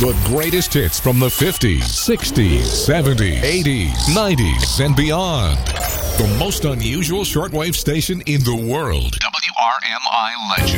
The greatest hits from the 50s, 60s, 70s, 80s, 90s, and beyond. The most unusual shortwave station in the world. WRMI Legend.